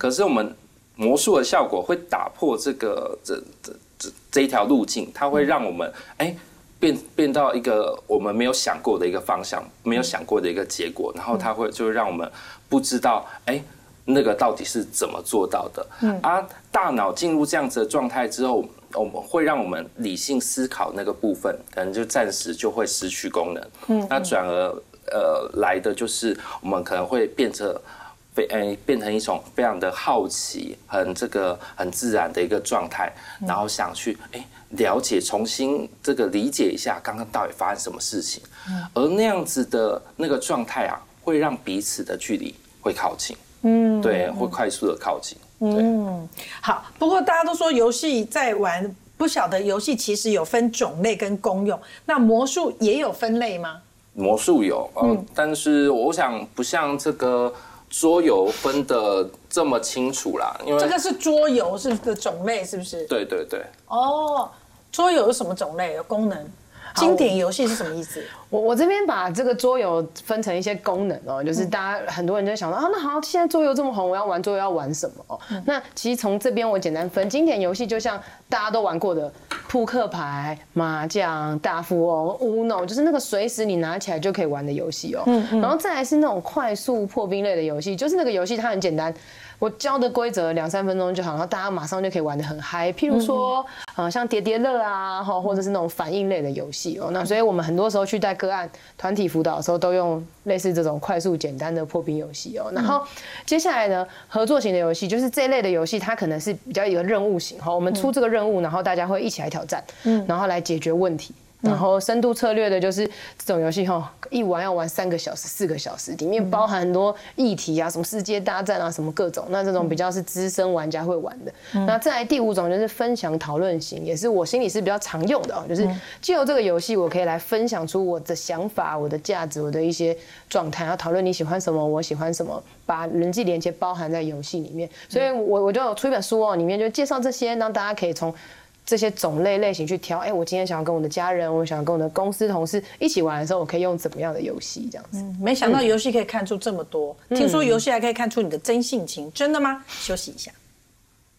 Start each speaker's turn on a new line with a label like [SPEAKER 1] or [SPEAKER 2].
[SPEAKER 1] 可是我们魔术的效果会打破这一条路径，它会让我们变到一个我们没有想过的一个方向，没有想过的一个结果，然后它就会让我们不知道那个到底是怎么做到的。大脑进入这样子的状态之后，我们会让我们理性思考那个部分，可能就暂时就会失去功能。那转而来的就是我们可能会变成一种非常的好奇，很自然的一个状态，然后想去了解，重新理解一下刚刚到底发生什么事情。而那样子的那个状态啊，会让彼此的距离会靠近。对，会快速的靠近。
[SPEAKER 2] 好。不过大家都说游戏在玩，不晓得游戏其实有分种类跟功用，那魔术也有分类吗？
[SPEAKER 1] 魔术有，但是我想不像这个桌游分的这么清楚啦，因为
[SPEAKER 2] 这个是桌游是的种类，是不是？
[SPEAKER 1] 对对对。
[SPEAKER 2] 桌游有什么种类？有功能？经典游戏是什么意思？
[SPEAKER 3] 我这边把这个桌游分成一些功能哦，就是大家很多人就想到那好，现在桌游这么红，我要玩桌游要玩什么？那其实从这边我简单分，经典游戏就像大家都玩过的扑克牌、麻将、大富翁、Uno， 就是那个随时你拿起来就可以玩的游戏哦。然后再来是那种快速破冰类的游戏，就是那个游戏它很简单。我教的规则2-3分钟就好，然后大家马上就可以玩得很嗨。譬如说，像叠叠乐啊，或者是那种反应类的游戏哦。那所以我们很多时候去带个案、团体辅导的时候，都用类似这种快速简单的破冰游戏哦。然后接下来呢，合作型的游戏就是这一类的游戏，它可能是比较一个任务型哈。我们出这个任务，然后大家会一起来挑战，然后来解决问题。然后深度策略的就是这种游戏一玩要玩3个小时、4个小时，里面包含很多议题啊，什么世界大战啊，什么各种。那这种比较是资深玩家会玩的。那再来第5种就是分享讨论型，也是我心里是比较常用的就是藉由这个游戏，我可以来分享出我的想法、我的价值、我的一些状态，然后讨论你喜欢什么，我喜欢什么，把人际连接包含在游戏里面。所以我就有出一本书里面就介绍这些，让大家可以从这些种类型去挑，我今天想要跟我的家人，我想要跟我的公司同事一起玩的时候，我可以用怎么样的游戏这样子。
[SPEAKER 2] 没想到游戏可以看出这么多，听说游戏还可以看出你的真性情，真的吗？休息一下。